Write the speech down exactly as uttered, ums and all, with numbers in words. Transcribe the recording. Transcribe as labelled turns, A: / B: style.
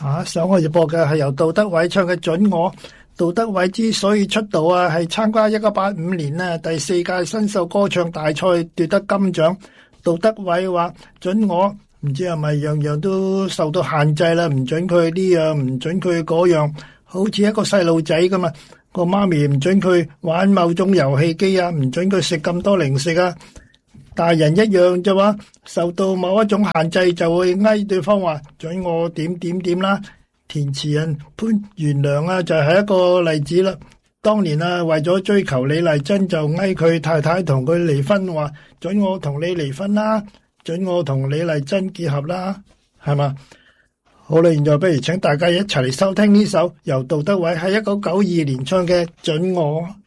A: 下一首我要播嘅係由杜德偉唱嘅《准我》。杜德偉之所以出道啊，係參加一九八五年啊第四屆新秀歌唱大賽奪得金獎。杜德偉話：准我唔知係咪樣樣都受到限制啦，唔准佢呢樣，唔准佢嗰樣，好似一個細路仔咁啊。個媽咪唔准佢玩某種遊戲機啊，唔准佢食咁多零食啊。大人一樣啫話，受到某一種限制就會嗌對方話准我點點點啦。填詞人潘元良啊就係一個例子啦。當年啊為咗追求李麗珍就嗌佢太太同佢離婚，話准我同你離婚啦，准我同李麗珍結合啦，係嘛？好啦，現在不如請大家一齊嚟收聽呢首由杜德偉喺一九九二年唱嘅《准我》。